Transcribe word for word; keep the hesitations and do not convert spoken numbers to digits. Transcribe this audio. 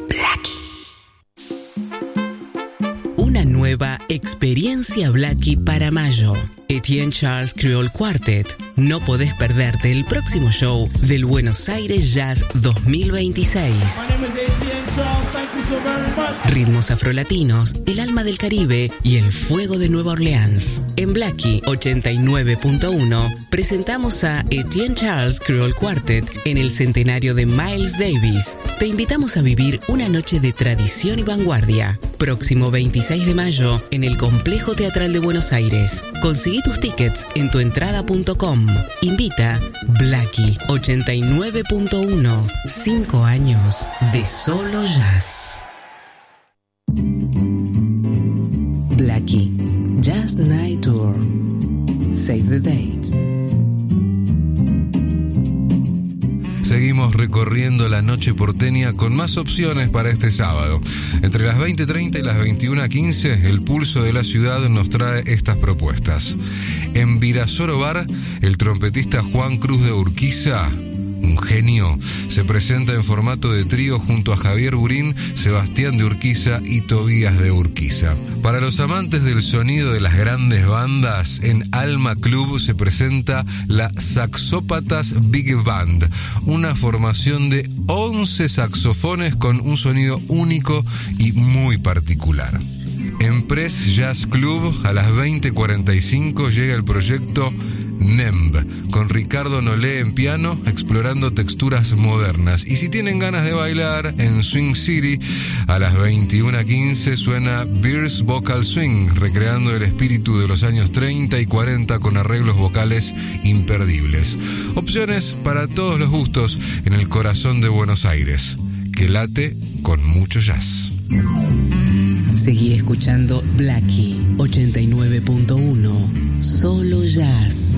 Una nueva experiencia Blackie para mayo. Etienne Charles Creole Quartet. No podés perderte el próximo show del Buenos Aires Jazz dos mil veintiséis. Ritmos afrolatinos, el alma del Caribe y el fuego de Nueva Orleans. En Blackie ochenta y nueve punto uno presentamos a Etienne Charles Creole Quartet en el centenario de Miles Davis. Te invitamos a vivir una noche de tradición y vanguardia. Próximo veintiséis de mayo en el Complejo Teatral de Buenos Aires. Conseguí tus tickets en tuentrada punto com. Invita Blackie ochenta y nueve punto uno. Cinco años de solo jazz. Blackie Jazz Night Tour. Save the date. Seguimos recorriendo la noche porteña con más opciones para este sábado. Entre las veinte treinta y las veintiuna quince, el pulso de la ciudad nos trae estas propuestas. En Virasoro Bar, el trompetista Juan Cruz de Urquiza, un genio, se presenta en formato de trío junto a Javier Burín, Sebastián de Urquiza y Tobías de Urquiza. Para los amantes del sonido de las grandes bandas, en Alma Club se presenta la Saxópatas Big Band, una formación de once saxofones con un sonido único y muy particular. En Press Jazz Club, a las veinte cuarenta y cinco, llega el proyecto Nemb, con Ricardo Nolé en piano, explorando texturas modernas. Y si tienen ganas de bailar, en Swing City, a las veintiuna quince suena Beers Vocal Swing, recreando el espíritu de los años treinta y cuarenta con arreglos vocales imperdibles. Opciones para todos los gustos en el corazón de Buenos Aires, que late con mucho jazz. Seguí escuchando Blackie ochenta y nueve punto uno. Solo jazz.